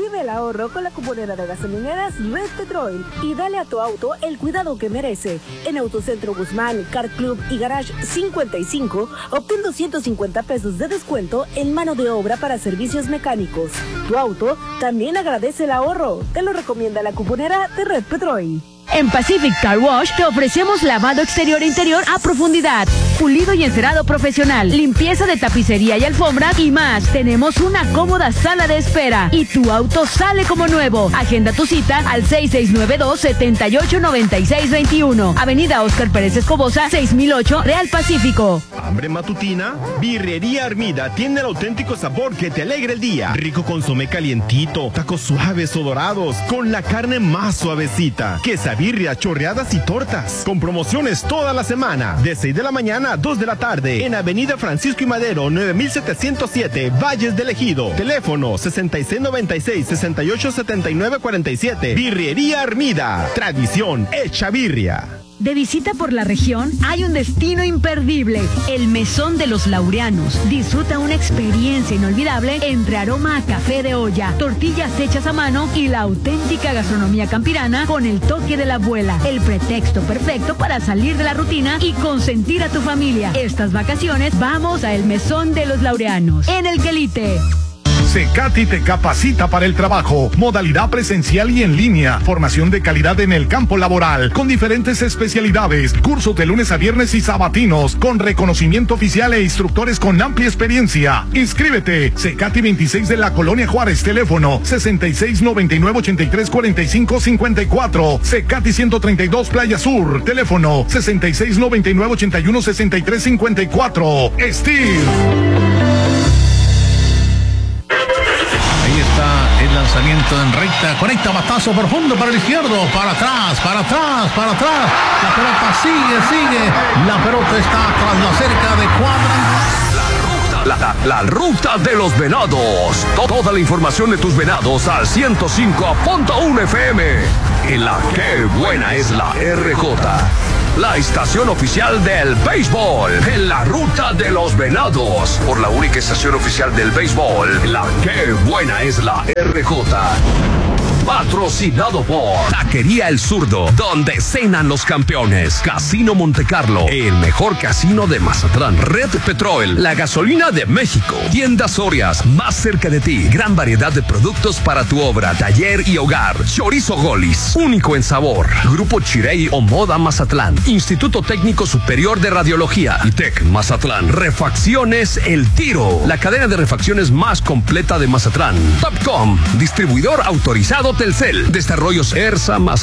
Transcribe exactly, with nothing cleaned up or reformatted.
Vive el ahorro con la cuponera de gasolineras Red Petrol y dale a tu auto el cuidado que merece. En Autocentro Guzmán, Car Club y Garage cincuenta y cinco, obtén doscientos cincuenta pesos de descuento en mano de obra para servicios mecánicos. Tu auto también agradece el ahorro. Te lo recomienda la cuponera de Red Petrol. En Pacific Car Wash te ofrecemos lavado exterior e interior a profundidad, pulido y encerado profesional, limpieza de tapicería y alfombra y más. Tenemos una cómoda sala de espera y tu auto sale como nuevo. Agenda tu cita al seis seis nueve dos, siete ocho nueve seis dos uno. Avenida Óscar Pérez Escobosa, seis mil ocho, Real Pacífico. ¿Hambre matutina? Birrería Armida tiene el auténtico sabor que te alegra el día. Rico consomé calientito, tacos suaves o dorados, con la carne más suavecita, quesabirria, chorreadas y tortas. Con promociones toda la semana, de seis de la mañana a dos de la tarde, en Avenida Francisco y Madero, nueve mil setecientos siete, Valles del Ejido. Teléfono sesenta y seis noventa y seis, sesenta y ocho setenta y nueve cuarenta y siete. Birrería Armida, tradición hecha birria. De visita por la región, hay un destino imperdible, el Mesón de los Laureanos. Disfruta una experiencia inolvidable entre aroma a café de olla, tortillas hechas a mano y la auténtica gastronomía campirana con el toque de la abuela. El pretexto perfecto para salir de la rutina y consentir a tu familia. Estas vacaciones vamos a el Mesón de los Laureanos, en el Quelite. Secati te capacita para el trabajo, modalidad presencial y en línea, formación de calidad en el campo laboral, con diferentes especialidades, cursos de lunes a viernes y sabatinos, con reconocimiento oficial e instructores con amplia experiencia. Inscríbete, Secati veintiséis de la Colonia Juárez, teléfono sesenta y seis noventa y nueve ochenta y tres cuarenta y cinco cincuenta y cuatro, Secati ciento treinta y dos Playa Sur, teléfono sesenta y seis noventa y nueve ochenta y uno sesenta y tres cincuenta y cuatro. Steve. El lanzamiento en recta, conecta batazo profundo para el izquierdo, para atrás, para atrás, para atrás. La pelota sigue, sigue. La pelota está tras la cerca de cuadra. La, la, la ruta de los venados. Toda la información de tus venados al ciento cinco punto uno F M. En la que buena es la R J. La estación oficial del béisbol, en la ruta de los venados, por la única estación oficial del béisbol, la que buena es la R J. Patrocinado por Taquería El Zurdo, donde cenan los campeones. Casino Montecarlo, el mejor casino de Mazatlán. Red Petrol, la gasolina de México. Tiendas Sorias, más cerca de ti. Gran variedad de productos para tu obra, taller y hogar. Chorizo Golis, único en sabor. Grupo Chirey o Moda Mazatlán. Instituto Técnico Superior de Radiología. ITEC Mazatlán. Refacciones El Tiro, la cadena de refacciones más completa de Mazatlán. Topcom, distribuidor autorizado Telcel. Desarrollos ERSA Mazatlán.